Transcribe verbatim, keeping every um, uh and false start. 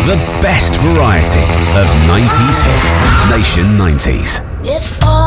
The best variety of nineties hits. Nation nineties. If all